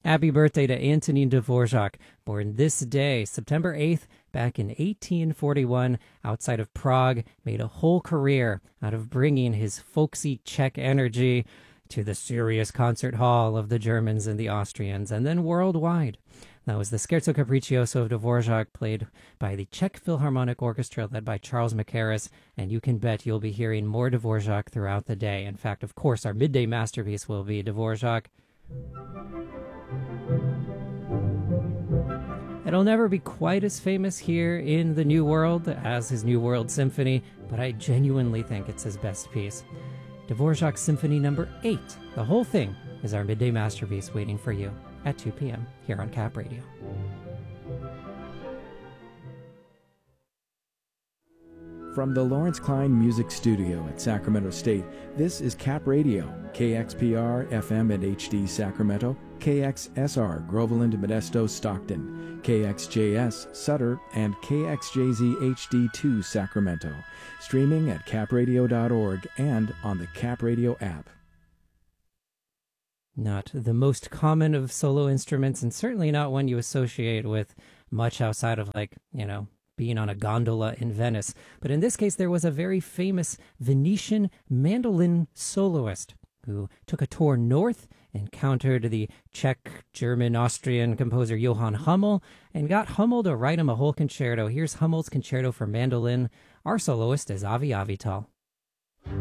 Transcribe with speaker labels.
Speaker 1: Happy birthday to Antonin Dvorak, born this day, September 8th, back in 1841, outside of Prague, made a whole career out of bringing his folksy Czech energy to the serious concert hall of the Germans and the Austrians, and then worldwide. That was the Scherzo Capriccioso of Dvorak, played by the Czech Philharmonic Orchestra, led by Charles Mackerras, and you can bet you'll be hearing more Dvorak throughout the day. In fact, of course, our midday masterpiece will be Dvorak. It'll never be quite as famous here in the New World as his New World Symphony, but I genuinely think it's his best piece. Dvorak Symphony No. 8. The whole thing is our midday masterpiece waiting for you at 2 p.m. here on Cap Radio.
Speaker 2: From the Lawrence Klein Music Studio at Sacramento State, this is Cap Radio, KXPR FM and HD Sacramento, KXSR Groveland, Modesto, Stockton, KXJS Sutter, and KXJZ HD2 Sacramento. Streaming at capradio.org and on the Cap Radio app.
Speaker 1: Not the most common of solo instruments, and certainly not one you associate with much outside of, being on a gondola in Venice. But in this case, there was a very famous Venetian mandolin soloist who took a tour north, encountered the Czech, German, Austrian composer Johann Hummel, and got Hummel to write him a whole concerto. Here's Hummel's concerto for mandolin. Our soloist is Avi Avital.